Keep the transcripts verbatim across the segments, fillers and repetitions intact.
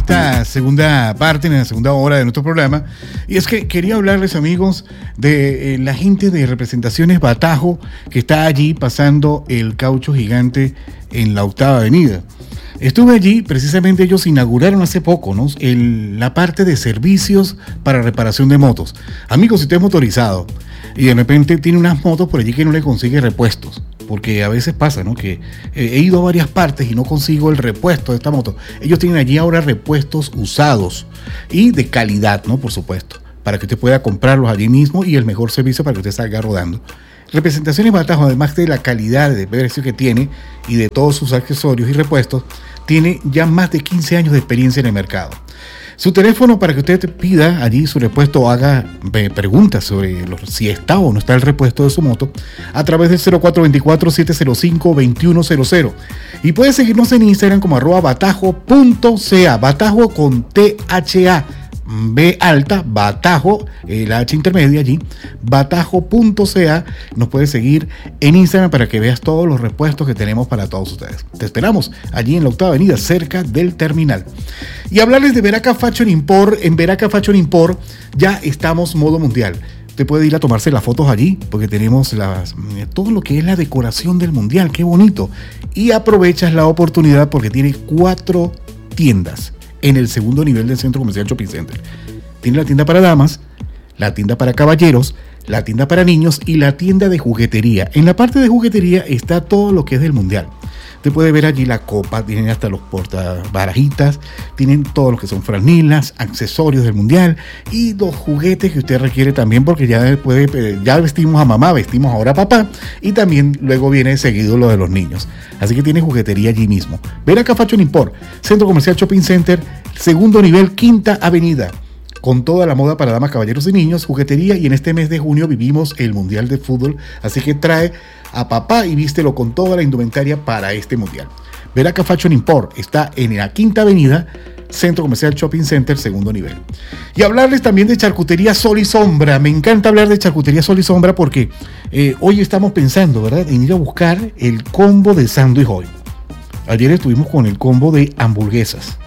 esta segunda parte, en la segunda hora de nuestro programa. Y es que quería hablarles, amigos, de eh, la gente de Representaciones Batajo que está allí pasando el caucho gigante en la Octava Avenida. Estuve allí, precisamente ellos inauguraron hace poco, ¿no? El, la parte de servicios para reparación de motos. Amigos, si usted es motorizado y de repente tiene unas motos por allí que no le consigue repuestos, porque a veces pasa, ¿no? Que eh, he ido a varias partes y no consigo el repuesto de esta moto. Ellos tienen allí ahora repuestos usados y de calidad, ¿no? Por supuesto, para que usted pueda comprarlos allí mismo y el mejor servicio para que usted salga rodando. Representaciones Batajo, además de la calidad de precio que tiene y de todos sus accesorios y repuestos, tiene ya más de quince años de experiencia en el mercado. Su teléfono para que usted pida allí su repuesto o haga eh, preguntas sobre los, si está o no está el repuesto de su moto a través del cero cuatro dos cuatro, siete cero cinco, dos uno cero cero. Y puede seguirnos en Instagram como arroba batajo punto ca, Batajo con T H A. B alta, Batajo, eh, la H intermedia allí, batajo punto ca. Nos puedes seguir en Instagram para que veas todos los repuestos que tenemos para todos ustedes. Te esperamos allí en la Octava Avenida, cerca del terminal. Y hablarles de Veraca Fashion Import. En Veraca Fashion Import ya estamos modo mundial. Usted puede ir a tomarse las fotos allí, porque tenemos las, todo lo que es la decoración del mundial. ¡Qué bonito! Y aprovechas la oportunidad porque tiene cuatro tiendas en el segundo nivel del Centro Comercial Shopping Center. Tiene la tienda para damas, la tienda para caballeros, la tienda para niños y la tienda de juguetería. En la parte de juguetería está todo lo que es del mundial. Usted puede ver allí la copa, tienen hasta los portabarajitas, tienen todo lo que son franelas, accesorios del mundial y los juguetes que usted requiere también, porque ya puede, ya vestimos a mamá, vestimos ahora a papá, y también luego viene seguido lo de los niños. Así que tiene juguetería allí mismo. Veraca Fashion Import, Centro Comercial Shopping Center, segundo nivel, Quinta Avenida. Con toda la moda para damas, caballeros y niños, juguetería, y en este mes de junio vivimos el Mundial de Fútbol, así que trae a papá y vístelo con toda la indumentaria para este Mundial. Veraca Fashion Import está en la Quinta Avenida, Centro Comercial Shopping Center, segundo nivel. Y hablarles también de Charcutería Sol y Sombra. Me encanta hablar de Charcutería Sol y Sombra porque eh, hoy estamos pensando, ¿verdad?, en ir a buscar el combo de sándwich hoy. Ayer estuvimos con el combo de hamburguesas.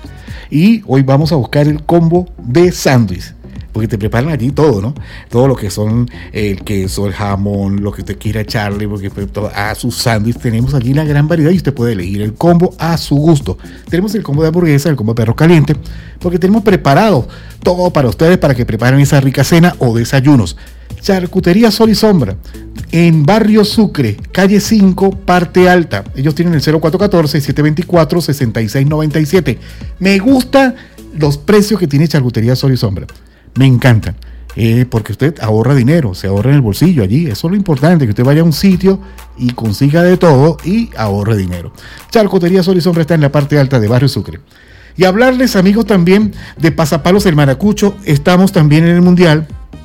Y hoy vamos a buscar el combo de sándwich, porque te preparan allí todo, ¿no? Todo lo que son el queso, el jamón, lo que usted quiera echarle, porque a su sándwich tenemos allí la gran variedad y usted puede elegir el combo a su gusto. Tenemos el combo de hamburguesa, el combo de perro caliente, porque tenemos preparado todo para ustedes para que preparen esa rica cena o desayunos. Charcutería Sol y Sombra, en Barrio Sucre, calle cinco, parte alta. Ellos tienen el cero cuatro uno cuatro, siete dos cuatro, seis seis nueve siete. Me gustan los precios que tiene Charcutería Sol y Sombra. Me encantan. Eh, porque usted ahorra dinero, se ahorra en el bolsillo allí. Eso es lo importante, que usted vaya a un sitio y consiga de todo y ahorre dinero. Charcutería Sol y Sombra está en la parte alta de Barrio Sucre. Y hablarles, amigos, también de Pasapalos El Maracucho. Estamos también en el Mundial.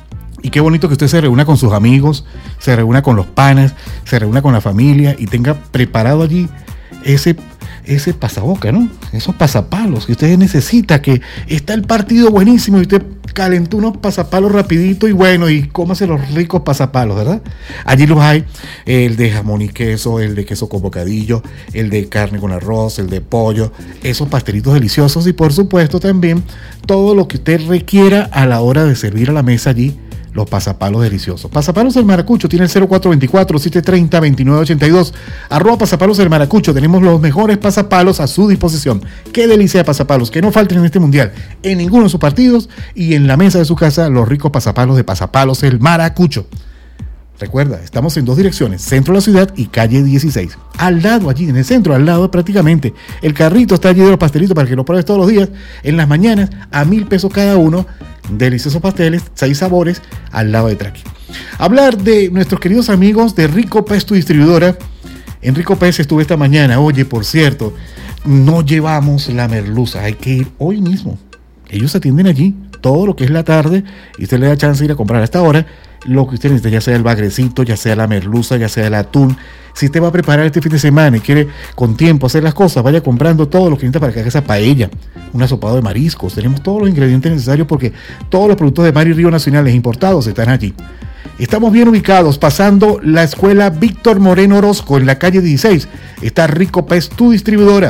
Y qué bonito que usted se reúna con sus amigos, se reúna con los panas, se reúna con la familia y tenga preparado allí ese, ese pasaboca, ¿no? Esos pasapalos que usted necesita, que está el partido buenísimo y usted calentó unos pasapalos rapidito y bueno, y cómase los ricos pasapalos, ¿verdad? Allí los hay, el de jamón y queso, el de queso con bocadillo, el de carne con arroz, el de pollo, esos pastelitos deliciosos y por supuesto también todo lo que usted requiera a la hora de servir a la mesa allí. Los pasapalos deliciosos. Pasapalos del Maracucho tiene el cero cuatro dos cuatro, siete tres cero, dos nueve ocho dos. Arroba Pasapalos del Maracucho. Tenemos los mejores pasapalos a su disposición. Qué delicia de pasapalos. Que no falten en este mundial. En ninguno de sus partidos y en la mesa de su casa, los ricos pasapalos de Pasapalos del Maracucho. Recuerda, estamos en dos direcciones, centro de la ciudad y calle dieciséis. Al lado, allí en el centro, al lado prácticamente. El carrito está allí de los pastelitos para que los pruebes todos los días. En las mañanas, a mil pesos cada uno. Deliciosos pasteles, seis sabores, al lado de Traqui. Hablar de nuestros queridos amigos de Rico Pez, tu distribuidora. En Rico Pez estuve esta mañana. Oye, por cierto, no llevamos la merluza. Hay que ir hoy mismo. Ellos atienden allí todo lo que es la tarde y usted le da chance de ir a comprar a esta hora lo que usted necesita, ya sea el bagrecito, ya sea la merluza, ya sea el atún. Si usted va a preparar este fin de semana y quiere con tiempo hacer las cosas, vaya comprando todo lo que necesita para que haga esa paella, un asopado de mariscos. Tenemos todos los ingredientes necesarios porque todos los productos de mar y río nacionales importados están allí. Estamos bien ubicados, pasando la escuela Víctor Moreno Orozco en la calle dieciséis. Está Rico Pez, tu distribuidora.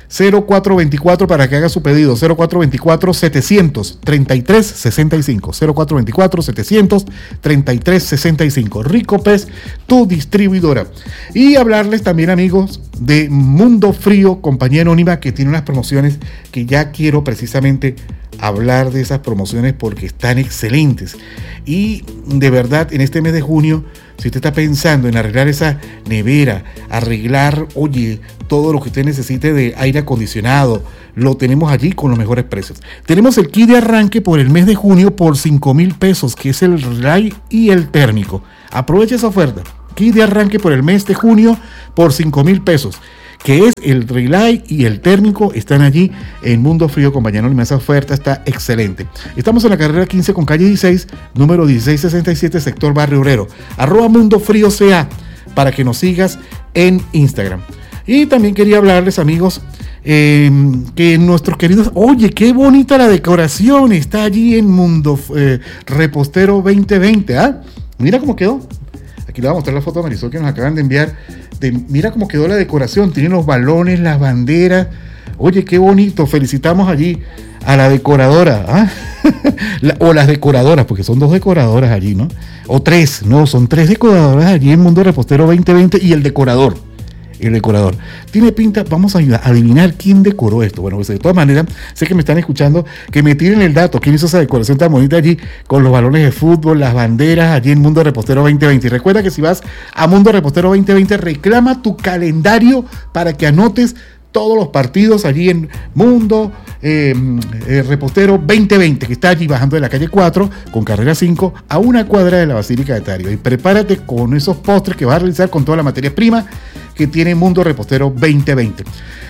cero cuatro dos cuatro para que haga su pedido, cero cuatro dos cuatro, setecientos treinta y tres sesenta y cinco, cero cuatro dos cuatro, setecientos treinta y tres sesenta y cinco. Rico Pez, tu distribuidora. Y hablarles también, amigos, de Mundo Frío, compañía anónima, que tiene unas promociones que ya quiero precisamente hablar de esas promociones porque están excelentes. Y de verdad, en este mes de junio, si usted está pensando en arreglar esa nevera, arreglar, oye, todo lo que usted necesite de aire acondicionado, lo tenemos allí con los mejores precios. Tenemos el kit de arranque por el mes de junio por cinco mil pesos, que es el relay y el térmico. Aproveche esa oferta. Kit de arranque por el mes de junio por cinco mil pesos, que es el relay y el térmico, están allí en Mundo Frío, compañía anónima. Esa oferta está excelente. Estamos en la carrera quince con calle dieciséis, número dieciséis sesenta y siete, sector Barrio Obrero. Arroba Mundo Frío C A para que nos sigas en Instagram. Y también quería hablarles, amigos, eh, que nuestros queridos, oye, qué bonita la decoración, está allí en Mundo eh, Repostero veinte veinte, ¿ah? Mira cómo quedó. Aquí le voy a mostrar la foto a Marisol que nos acaban de enviar. De, mira cómo quedó la decoración. Tienen los balones, las banderas. Oye, qué bonito. Felicitamos allí a la decoradora. ¿Ah? la, o las decoradoras, porque son dos decoradoras allí, ¿no? O tres. No, son tres decoradoras allí en Mundo Repostero veinte veinte y el decorador. El decorador. Tiene pinta, vamos a adivinar quién decoró esto. Bueno, pues de todas maneras, sé que me están escuchando, que me tiren el dato. ¿Quién hizo esa decoración tan bonita allí con los balones de fútbol, las banderas allí en Mundo Repostero veinte veinte? Y recuerda que si vas a Mundo Repostero veinte veinte, reclama tu calendario para que anotes todos los partidos allí en Mundo eh, eh, Repostero veinte veinte, que está allí bajando de la calle cuatro con carrera cinco a una cuadra de la Basílica de Tario. Y prepárate con esos postres que vas a realizar con toda la materia prima que tiene Mundo Repostero veinte veinte.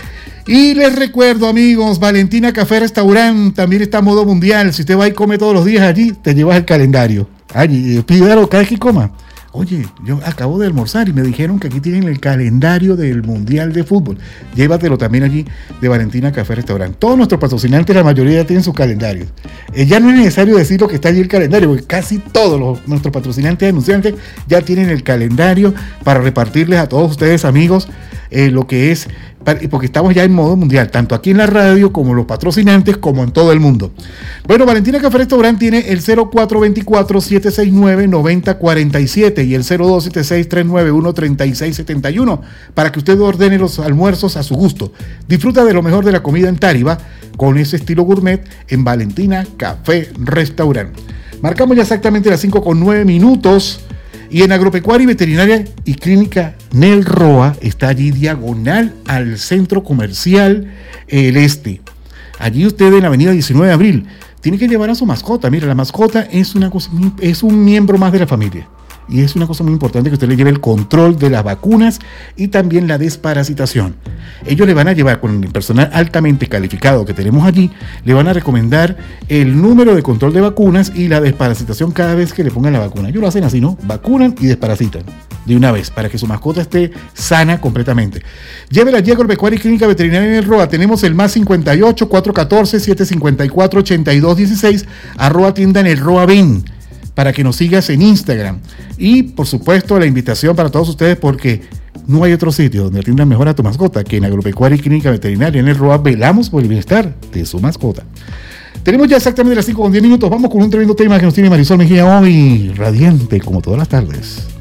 Y les recuerdo, amigos, Valentina Café Restaurant también está a modo mundial. Si usted va y come todos los días allí, te llevas el calendario. Allí, pídalo cada vez que coma. Oye, yo acabo de almorzar y me dijeron que aquí tienen el calendario del Mundial de Fútbol. Llévatelo también allí de Valentina Café Restaurant. Todos nuestros patrocinantes, la mayoría ya tienen sus calendarios. Eh, ya no es necesario decir lo que está allí el calendario, porque casi todos los, nuestros patrocinantes y anunciantes ya tienen el calendario para repartirles a todos ustedes, amigos, eh, lo que es, porque estamos ya en modo mundial, tanto aquí en la radio como los patrocinantes, como en todo el mundo. Bueno, Valentina Café Restaurant tiene el cero cuatro dos cuatro, siete seis nueve, nueve cero cuatro siete y el cero dos siete seis, tres nueve uno, tres seis siete uno para que usted ordene los almuerzos a su gusto. Disfruta de lo mejor de la comida en Táriba con ese estilo gourmet en Valentina Café Restaurant. Marcamos ya exactamente las cinco con nueve minutos. Y en Agropecuaria y Veterinaria y Clínica Nel Roa está allí diagonal al Centro Comercial El Este. Allí usted en la avenida diecinueve de abril tiene que llevar a su mascota. Mira, la mascota es, una cosa, es un miembro más de la familia. Y es una cosa muy importante que usted le lleve el control de las vacunas y también la desparasitación. Ellos le van a llevar, con el personal altamente calificado que tenemos allí, le van a recomendar el número de control de vacunas y la desparasitación cada vez que le pongan la vacuna. Ellos lo hacen así, ¿no? Vacunan y desparasitan de una vez para que su mascota esté sana completamente. Llévela allí a Agropecuaria y Clínica Veterinaria en el Roa. Tenemos el más cincuenta y ocho, cuatrocientos catorce, setecientos cincuenta y cuatro, ochenta y dos dieciséis, arroba tienda en el Roa Ven, para que nos sigas en Instagram. Y por supuesto la invitación para todos ustedes, porque no hay otro sitio donde atiendan mejor a tu mascota que en Agropecuaria y Clínica Veterinaria en el Roa. Velamos por el bienestar de su mascota. Tenemos ya exactamente las cinco con diez minutos. Vamos con un tremendo tema que nos tiene Marisol Mejía hoy, radiante como todas las tardes.